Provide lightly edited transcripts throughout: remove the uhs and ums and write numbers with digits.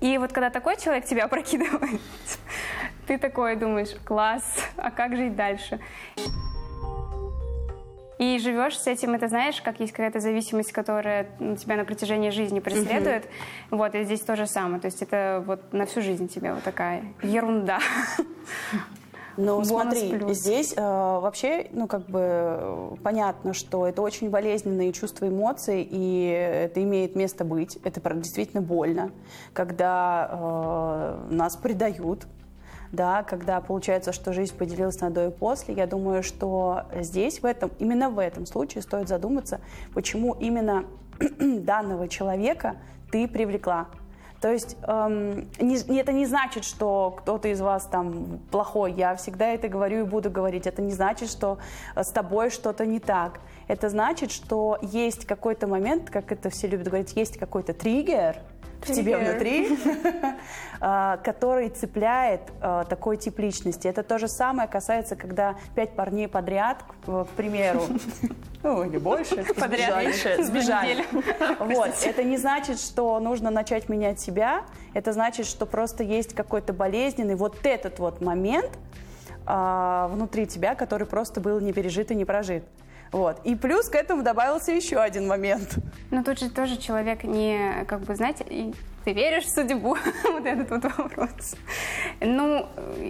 И вот когда такой человек тебя опрокидывает, ты такой думаешь, класс, а как жить дальше? И живешь с этим, это знаешь, как есть какая-то зависимость, которая тебя на протяжении жизни преследует. Вот, и здесь то же самое. То есть это вот на всю жизнь тебе вот такая ерунда. Ну, смотри, здесь вообще, ну, как бы понятно, что это очень болезненные чувства, эмоции, и это имеет место быть. Это действительно больно, когда нас предают, да, когда получается, что жизнь поделилась на до и после. Я думаю, что здесь, именно в этом случае стоит задуматься, почему именно данного человека ты привлекла. То есть это не значит, что кто-то из вас там плохой. Я всегда это говорю и буду говорить. Это не значит, что с тобой что-то не так. Это значит, что есть какой-то момент, как это все любят говорить, есть какой-то триггер в тебе внутри, который цепляет такой тип личности. Это то же самое касается, когда 5 парней подряд, к примеру, ну, или больше, сбежали. Вот. Это не значит, что нужно начать менять себя. Это значит, что просто есть какой-то болезненный вот этот вот момент внутри тебя, который просто был не пережит и не прожит. Вот. И плюс к этому добавился еще один момент. Но тут же тоже человек не, как бы, знаете, ты веришь в судьбу? Вот этот вот вопрос. Ну,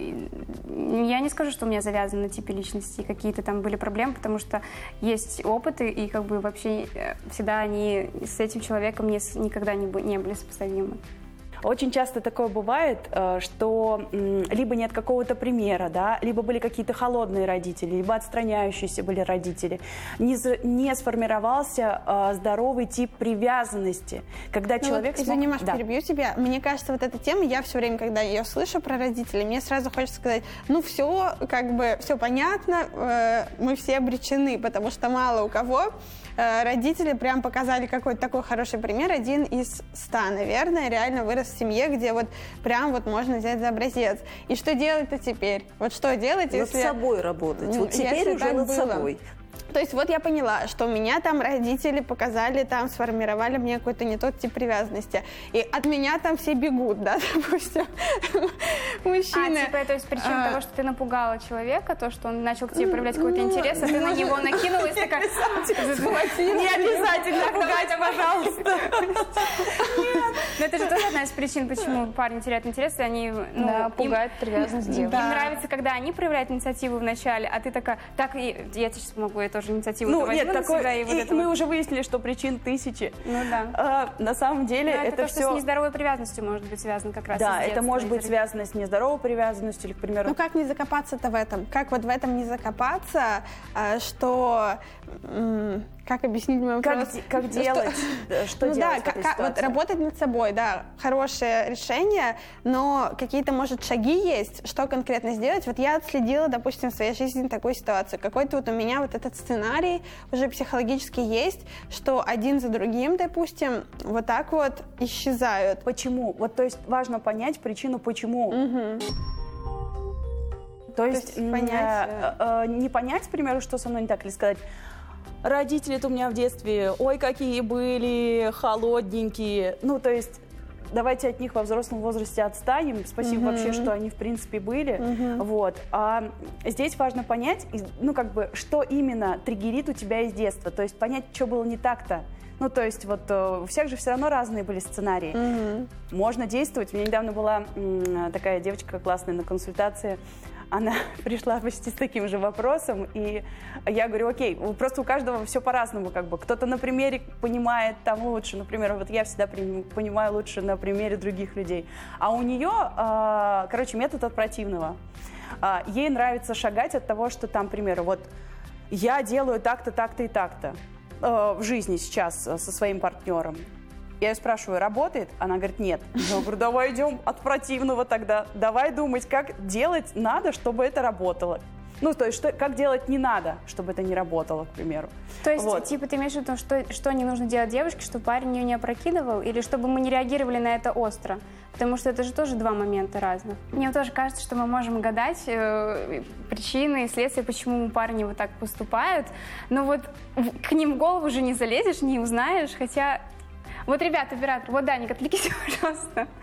я не скажу, что у меня завязано на типе личности, какие-то там были проблемы, потому что есть опыты, и как бы вообще всегда они с этим человеком никогда не были сопоставимы. Очень часто такое бывает, что либо нет какого-то примера, да, либо были какие-то холодные родители, либо отстраняющиеся были родители. Не сформировался здоровый тип привязанности, когда человек... Вот, извини, Маш, перебью тебя. Мне кажется, вот эта тема, я все время, когда ее слышу про родителей, мне сразу хочется сказать, ну все, как бы, все понятно, мы все обречены, потому что мало у кого родители прям показали какой-то такой хороший пример. Один из 100, наверное, реально вырос в семье, где вот прям вот можно взять за образец. И что делать-то теперь? Вот что делать, если... Над собой работать. Вот теперь уже над собой. То есть вот я поняла, что у меня там родители показали, там сформировали мне какой-то не тот тип привязанности. И от меня там все бегут, да, допустим, мужчины. То есть причина того, что ты напугала человека, то, что он начал к тебе проявлять какой-то интерес, а ты на него накинулась, такая... Не обязательно пугать, пожалуйста. Но это же тоже одна из причин, почему парни теряют интерес, и они... пугает привязанность девушки. Им нравится, когда они проявляют инициативу вначале, а ты такая, так, я тебе сейчас помогу, я тоже инициативу возьму на себя. И мы уже выяснили, что причин тысячи. Ну да. На самом деле это все... что с нездоровой привязанностью может быть связано как раз. Да, это может быть связано с нездоровой привязанностью, или, к примеру... Ну как не закопаться-то в этом? Как вот в этом не закопаться, что... Как объяснить мой вопрос? Как делать? Что делать в этой ситуации? Вот работать над собой, да, хорошее решение, но какие-то, может, шаги есть, что конкретно сделать? Вот я отследила, допустим, в своей жизни такую ситуацию. Какой-то вот у меня вот этот сценарий уже психологически есть, что один за другим, допустим, вот так вот исчезают. Почему? Вот, то есть важно понять причину, почему. То есть понять, не понять, к примеру, что со мной не так, или сказать... Родители-то у меня в детстве, ой, какие были холодненькие. Ну, то есть, давайте от них во взрослом возрасте отстанем. Спасибо вообще, что они, в принципе, были. Вот. А здесь важно понять, ну, как бы, что именно триггерит у тебя из детства. То есть, понять, что было не так-то. Ну, то есть, вот у всех же все равно разные были сценарии. Можно действовать. У меня недавно была такая девочка классная на консультации. Она пришла почти с таким же вопросом, и я говорю, окей, просто у каждого все по-разному, как бы. Кто-то на примере понимает там лучше, например, вот я всегда понимаю лучше на примере других людей. А у нее, короче, метод от противного. Ей нравится шагать от того, что там, к примеру, вот я делаю так-то, так-то и так-то в жизни сейчас со своим партнером. Я ее спрашиваю, работает? Она говорит, нет. Я говорю, давай идем от противного тогда. Давай думать, как делать надо, чтобы это работало. Ну, то есть, как делать не надо, чтобы это не работало, к примеру. То есть, типа, ты имеешь в виду, что не нужно делать девушке, чтобы парень ее не опрокидывал, или чтобы мы не реагировали на это остро? Потому что это же тоже два момента разных. Мне тоже кажется, что мы можем гадать причины и следствия, почему парни вот так поступают, но вот к ним в голову же не залезешь, не узнаешь, хотя... Вот, ребята, оператор, вот, Даник, отвлеките, пожалуйста.